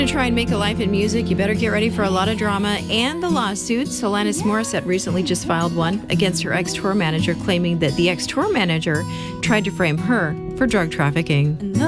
to try and make a life in music, you better get ready for a lot of drama and the lawsuits. Alanis Morissette recently just filed one against her ex-tour manager, claiming that the ex-tour manager tried to frame her for drug trafficking.